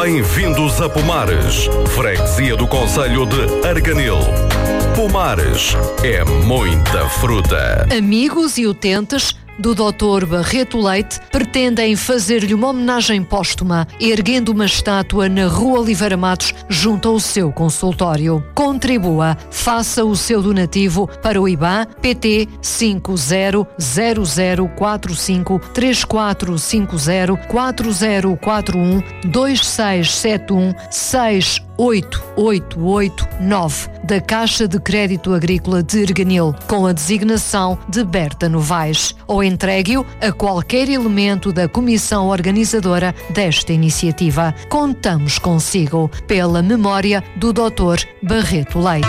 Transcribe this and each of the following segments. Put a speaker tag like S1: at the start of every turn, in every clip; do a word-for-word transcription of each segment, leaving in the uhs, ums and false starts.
S1: Bem-vindos a Pomares, freguesia do concelho de Arganil. Pomares é muita fruta.
S2: Amigos e utentes do doutor Barreto Leite pretendem fazer-lhe uma homenagem póstuma, erguendo uma estátua na Rua Oliveira Matos, junto ao seu consultório. Contribua, faça o seu donativo para o I B A N P T cinco zero zero zero quatro cinco três quatro cinco zero quatro zero quatro um dois seis sete um seis oito oito oito nove da Caixa de Crédito Agrícola de Arganil, com a designação de Berta Novaes, ou entregue-o a qualquer elemento da comissão organizadora desta iniciativa. Contamos consigo, pela memória do doutor Barreto Leite.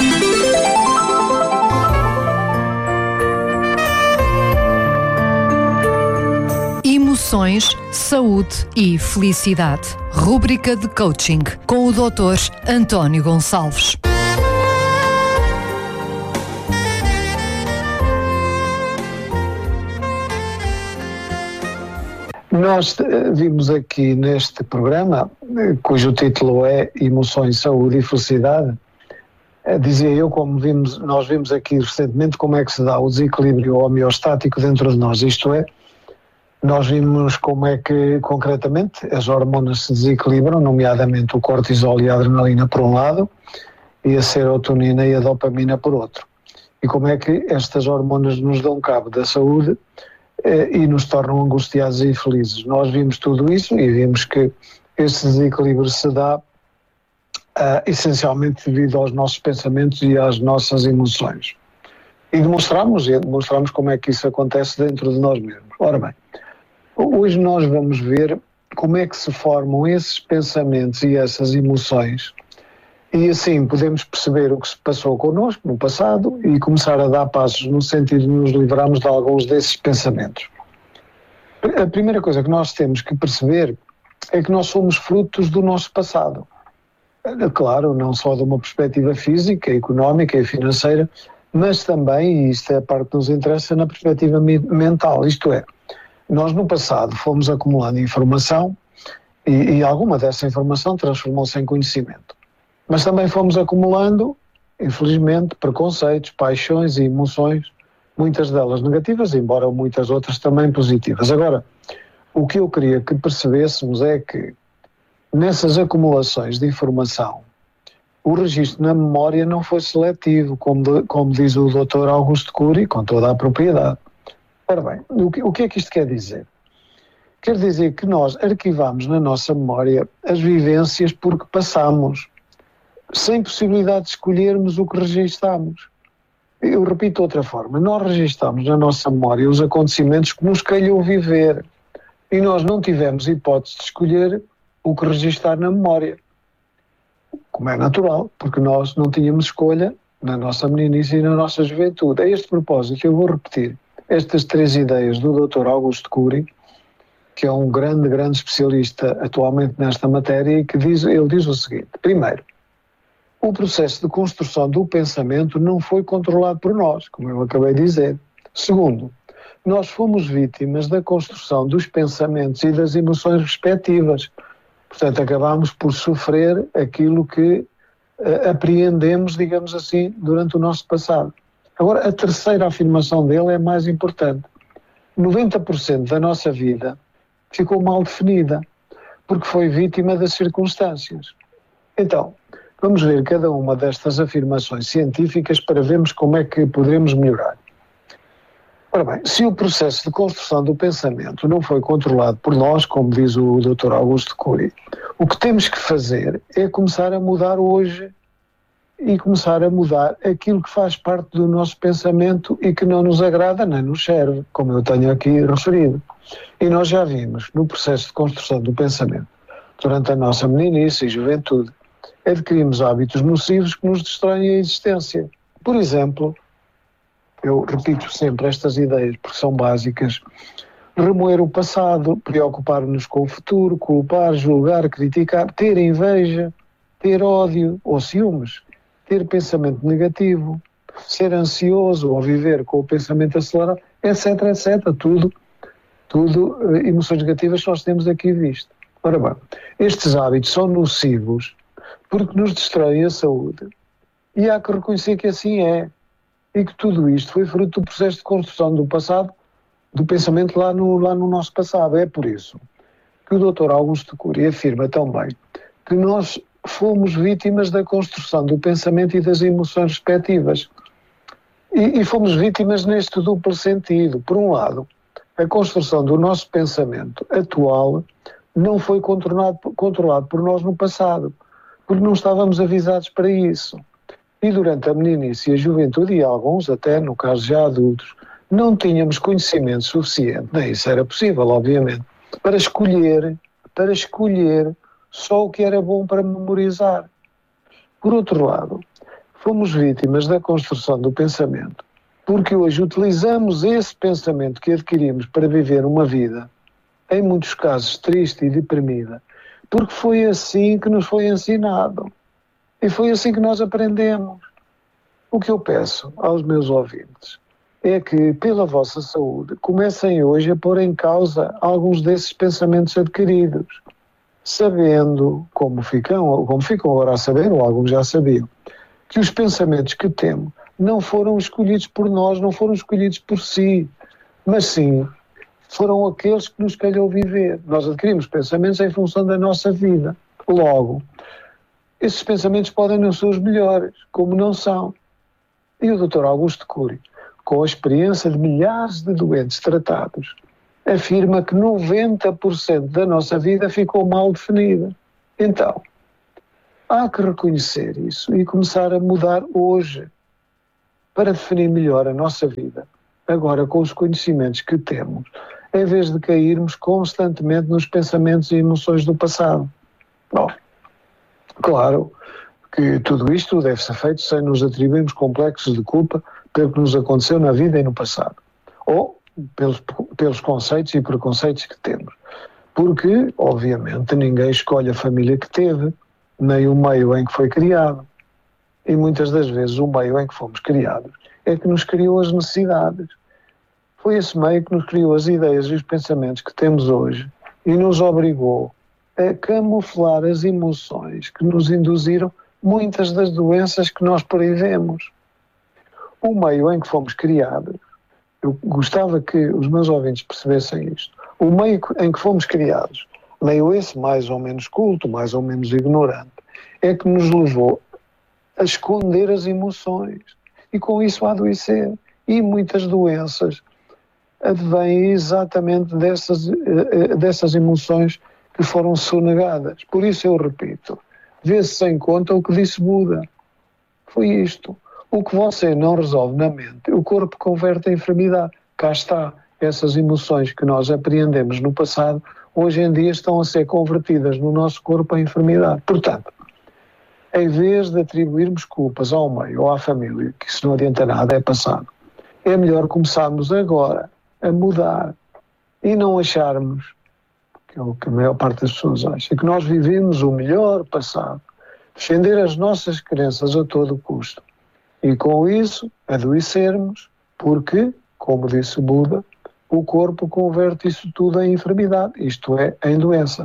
S2: Emoções, saúde e felicidade. Rúbrica de coaching com o doutor António Gonçalves.
S3: Nós vimos aqui neste programa, cujo título é Emoções, Saúde e Felicidade, dizia eu, como vimos, nós vimos aqui recentemente, como é que se dá o desequilíbrio homeostático dentro de nós, isto é, nós vimos como é que, concretamente, as hormonas se desequilibram, nomeadamente o cortisol e a adrenalina por um lado, e a serotonina e a dopamina por outro. E como é que estas hormonas nos dão cabo da saúde eh, e nos tornam angustiados e infelizes. Nós vimos tudo isso e vimos que esse desequilíbrio se dá Uh, essencialmente devido aos nossos pensamentos e às nossas emoções. E demonstramos, e demonstramos como é que isso acontece dentro de nós mesmos. Ora bem, hoje nós vamos ver como é que se formam esses pensamentos e essas emoções, e assim podemos perceber o que se passou connosco no passado e começar a dar passos no sentido de nos livrarmos de alguns desses pensamentos. A primeira coisa que nós temos que perceber é que nós somos frutos do nosso passado. Claro, não só de uma perspectiva física, económica e financeira, mas também, e isto é a parte que nos interessa, na perspectiva mental, isto é, nós no passado fomos acumulando informação e, e alguma dessa informação transformou-se em conhecimento. Mas também fomos acumulando, infelizmente, preconceitos, paixões e emoções, muitas delas negativas, embora muitas outras também positivas. Agora, o que eu queria que percebêssemos é que nessas acumulações de informação, o registro na memória não foi seletivo, como, de, como diz o doutor Augusto Cury, com toda a propriedade. Ora bem, o que, o que é que isto quer dizer? Quer dizer que nós arquivamos na nossa memória as vivências porque passamos, sem possibilidade de escolhermos o que registamos. Eu repito de outra forma, nós registamos na nossa memória os acontecimentos que nos calhou viver e nós não tivemos hipótese de escolher o que registar na memória, como é natural, porque nós não tínhamos escolha na nossa meninice e na nossa juventude. A este propósito eu vou repetir estas três ideias do doutor Augusto Cury, que é um grande, grande especialista atualmente nesta matéria, e que diz, ele diz o seguinte: primeiro, o processo de construção do pensamento não foi controlado por nós, como eu acabei de dizer. Segundo, nós fomos vítimas da construção dos pensamentos e das emoções respectivas. Portanto, acabámos por sofrer aquilo que uh, apreendemos, digamos assim, durante o nosso passado. Agora, a terceira afirmação dele é mais importante. noventa por cento da nossa vida ficou mal definida, porque foi vítima das circunstâncias. Então, vamos ver cada uma destas afirmações científicas para vermos como é que poderemos melhorar. Ora bem, se o processo de construção do pensamento não foi controlado por nós, como diz o doutor Augusto Cury, o que temos que fazer é começar a mudar hoje e começar a mudar aquilo que faz parte do nosso pensamento e que não nos agrada nem nos serve, como eu tenho aqui referido. E nós já vimos no processo de construção do pensamento, durante a nossa meninice e juventude, adquirimos hábitos nocivos que nos destroem a existência. Por exemplo, eu repito sempre estas ideias porque são básicas: remoer o passado, preocupar-nos com o futuro, culpar, julgar, criticar, ter inveja, ter ódio ou ciúmes, ter pensamento negativo, ser ansioso ou viver com o pensamento acelerado, etc, etc, tudo, tudo emoções negativas nós temos aqui visto. Ora bem, estes hábitos são nocivos porque nos destroem a saúde. E há que reconhecer que assim é. E que tudo isto foi fruto do processo de construção do passado, do pensamento lá no, lá no nosso passado. É por isso que o doutor Augusto Cury afirma também que nós fomos vítimas da construção do pensamento e das emoções respectivas. E, e fomos vítimas neste duplo sentido. Por um lado, a construção do nosso pensamento atual não foi controlado, controlado por nós no passado, porque não estávamos avisados para isso. E durante a meninice e a juventude, e alguns até, no caso já adultos, não tínhamos conhecimento suficiente, nem isso era possível, obviamente, para escolher, para escolher só o que era bom para memorizar. Por outro lado, fomos vítimas da construção do pensamento, porque hoje utilizamos esse pensamento que adquirimos para viver uma vida, em muitos casos triste e deprimida, porque foi assim que nos foi ensinado. E foi assim que nós aprendemos. O que eu peço aos meus ouvintes é que, pela vossa saúde, comecem hoje a pôr em causa alguns desses pensamentos adquiridos, sabendo, como ficam, como ficam agora a saber, ou alguns já sabiam, que os pensamentos que temos não foram escolhidos por nós, não foram escolhidos por si, mas sim foram aqueles que nos calhou viver. Nós adquirimos pensamentos em função da nossa vida. Logo, esses pensamentos podem não ser os melhores, como não são. E o doutor Augusto Cury, com a experiência de milhares de doentes tratados, afirma que noventa por cento da nossa vida ficou mal definida. Então, há que reconhecer isso e começar a mudar hoje, para definir melhor a nossa vida, agora com os conhecimentos que temos, em vez de cairmos constantemente nos pensamentos e emoções do passado. Bom, claro que tudo isto deve ser feito sem nos atribuirmos complexos de culpa pelo que nos aconteceu na vida e no passado. Ou pelos, pelos conceitos e preconceitos que temos. Porque, obviamente, ninguém escolhe a família que teve, nem o meio em que foi criado. E muitas das vezes o meio em que fomos criados é que nos criou as necessidades. Foi esse meio que nos criou as ideias e os pensamentos que temos hoje e nos obrigou a camuflar as emoções que nos induziram muitas das doenças que nós por aí vemos. O meio em que fomos criados, eu gostava que os meus ouvintes percebessem isto, o meio em que fomos criados, meio esse mais ou menos culto, mais ou menos ignorante, é que nos levou a esconder as emoções e com isso a adoecer. E muitas doenças advêm exatamente dessas, dessas emoções que foram sonegadas. Por isso eu repito, vê-se em conta o que disse Buda. Foi isto. O que você não resolve na mente, o corpo converte em enfermidade. Cá está. Essas emoções que nós apreendemos no passado, hoje em dia estão a ser convertidas no nosso corpo em enfermidade. Portanto, em vez de atribuirmos culpas ao meio ou à família, que isso não adianta nada, é passado, é melhor começarmos agora a mudar e não acharmos, que é o que a maior parte das pessoas acha, que nós vivemos o melhor passado, defender as nossas crenças a todo custo e com isso adoecermos, porque, como disse Buda, o corpo converte isso tudo em enfermidade, isto é, em doença.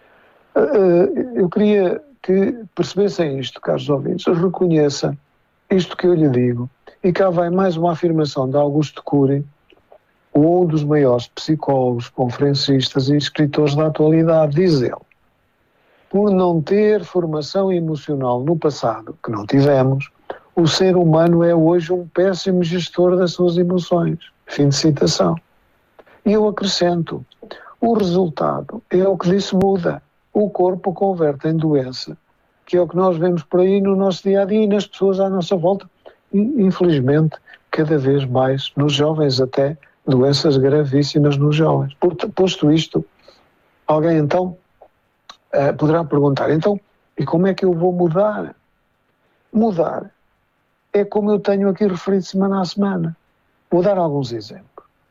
S3: Eu queria que percebessem isto, caros ouvintes, reconheça isto que eu lhe digo. E cá vai mais uma afirmação de Augusto Cury, um dos maiores psicólogos, conferencistas e escritores da atualidade. Diz ele: por não ter formação emocional no passado, que não tivemos, o ser humano é hoje um péssimo gestor das suas emoções. Fim de citação. E eu acrescento, o resultado é o que disse Buda. O corpo converte em doença, que é o que nós vemos por aí no nosso dia-a-dia e nas pessoas à nossa volta. E, infelizmente, cada vez mais, nos jovens até, doenças gravíssimas nos jovens. Posto isto, alguém então uh, poderá perguntar, então, e como é que eu vou mudar? Mudar é como eu tenho aqui referido semana a semana. Vou dar alguns exemplos.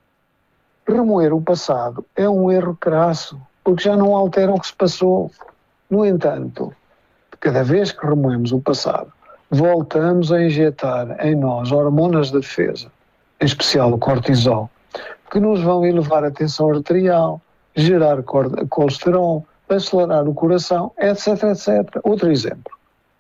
S3: Remoer o passado é um erro crasso, porque já não altera o que se passou. No entanto, cada vez que remoemos o passado, voltamos a injetar em nós hormonas de defesa, em especial o cortisol, que nos vão elevar a tensão arterial, gerar colesterol, acelerar o coração, etc, etcétera. Outro exemplo.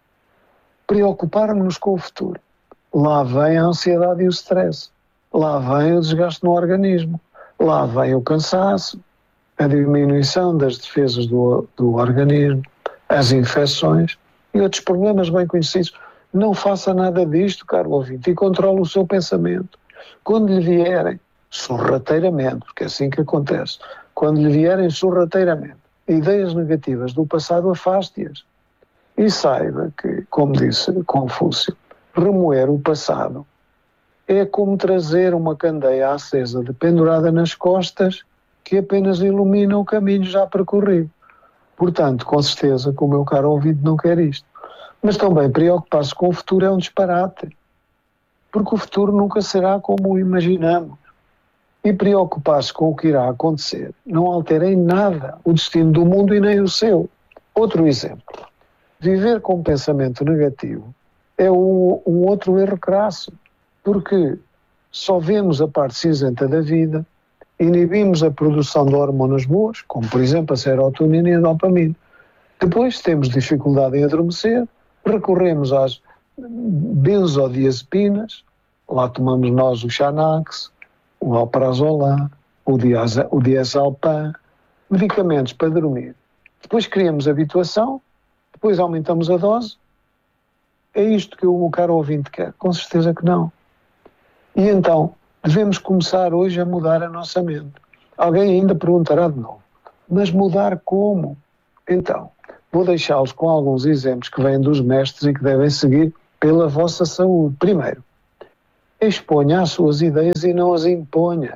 S3: Preocupar-nos com o futuro. Lá vem a ansiedade e o stress. Lá vem o desgaste no organismo. Lá vem o cansaço, a diminuição das defesas do, do organismo, as infecções e outros problemas bem conhecidos. Não faça nada disto, caro ouvinte, e controle o seu pensamento. Quando lhe vierem sorrateiramente, porque é assim que acontece, quando lhe vierem sorrateiramente ideias negativas do passado, afaste-as. E saiba que, como disse Confúcio, remoer o passado é como trazer uma candeia acesa de pendurada nas costas que apenas ilumina o caminho já percorrido. Portanto, com certeza que o meu caro ouvinte não quer isto. Mas também preocupar-se com o futuro é um disparate, porque o futuro nunca será como o imaginamos. E preocupar-se com o que irá acontecer não altera em nada o destino do mundo e nem o seu. Outro exemplo. Viver com pensamento negativo é um, um outro erro crasso, porque só vemos a parte cinzenta da vida, inibimos a produção de hormonas boas, como por exemplo a serotonina e a dopamina. Depois temos dificuldade em adormecer, recorremos às benzodiazepinas, lá tomamos nós o Xanax, o Alprazolam, o, diaza, o diazepam, medicamentos para dormir. Depois criamos habituação, depois aumentamos a dose. É isto que o caro ouvinte quer? Com certeza que não. E então, devemos começar hoje a mudar a nossa mente. Alguém ainda perguntará de novo, mas mudar como? Então, vou deixá-los com alguns exemplos que vêm dos mestres e que devem seguir pela vossa saúde. Primeiro, exponha as suas ideias e não as imponha.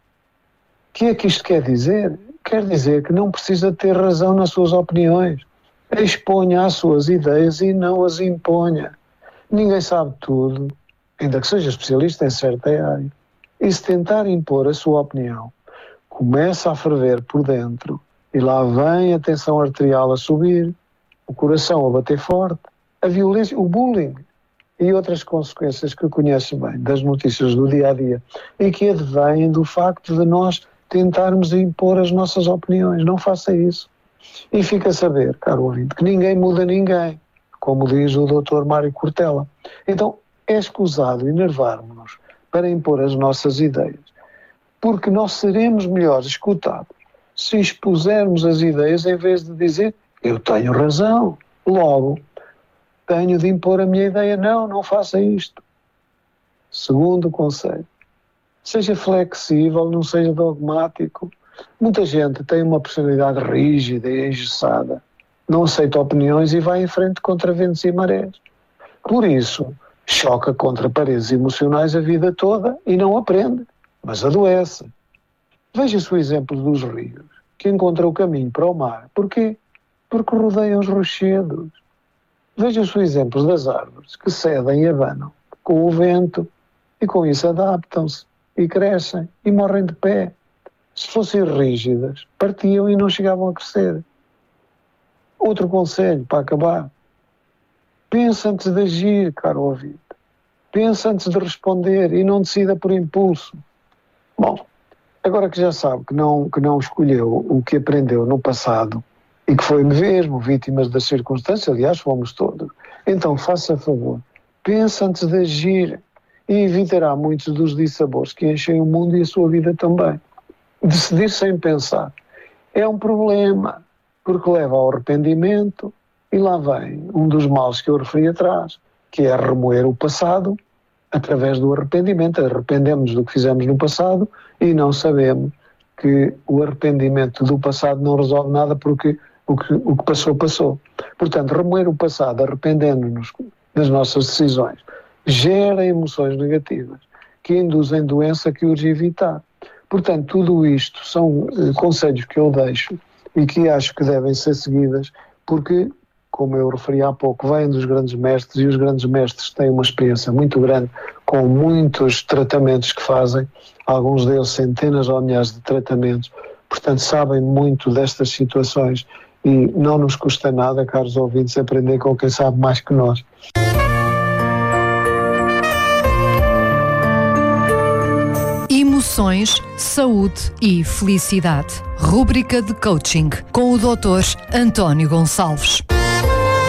S3: O que é que isto quer dizer? Quer dizer que não precisa ter razão nas suas opiniões. Exponha as suas ideias e não as imponha. Ninguém sabe tudo, ainda que seja especialista em certa área. E se tentar impor a sua opinião, começa a ferver por dentro e lá vem a tensão arterial a subir, o coração a bater forte, a violência, o bullying e outras consequências que conhece bem das notícias do dia-a-dia e que advêm do facto de nós tentarmos impor as nossas opiniões. Não faça isso. E fica a saber, caro ouvinte, que ninguém muda ninguém, como diz o doutor Mário Cortella. Então, é escusado enervarmos-nos para impor as nossas ideias, porque nós seremos melhores escutados se expusermos as ideias em vez de dizer eu tenho razão, logo tenho de impor a minha ideia. Não, não faça isto. Segundo conselho, seja flexível, não seja dogmático. Muita gente tem uma personalidade rígida e engessada, não aceita opiniões e vai em frente contra ventos e marés. Por isso, choca contra paredes emocionais a vida toda e não aprende, mas adoece. Veja-se o exemplo dos rios, que encontram o caminho para o mar. Porquê? Porque rodeiam os rochedos. Veja-se o exemplo das árvores, que cedem e abanam com o vento e com isso adaptam-se e crescem e morrem de pé. Se fossem rígidas, partiam e não chegavam a crescer. Outro conselho para acabar. Pensa antes de agir, caro ouvinte. Pensa antes de responder e não decida por impulso. Bom, agora que já sabe que não, que não escolheu o que aprendeu no passado e que foi mesmo vítimas das circunstâncias, aliás, fomos todos, então faça favor, pensa antes de agir e evitará muitos dos dissabores que enchem o mundo e a sua vida também. Decidir sem pensar é um problema, porque leva ao arrependimento e lá vem um dos males que eu referi atrás, que é remoer o passado através do arrependimento. Arrependemos do que fizemos no passado e não sabemos que o arrependimento do passado não resolve nada porque o que, o que passou, passou. Portanto, remoer o passado arrependendo-nos das nossas decisões gera emoções negativas que induzem doença que urge evitar. Portanto, tudo isto são uh, conselhos que eu deixo e que acho que devem ser seguidas porque, como eu referi há pouco, vêm dos grandes mestres e os grandes mestres têm uma experiência muito grande com muitos tratamentos que fazem, alguns deles centenas ou milhares de tratamentos, portanto sabem muito destas situações e não nos custa nada, caros ouvintes, aprender com quem sabe mais que nós.
S2: emoções, saúde e felicidade. Rúbrica de coaching com o doutor António Gonçalves.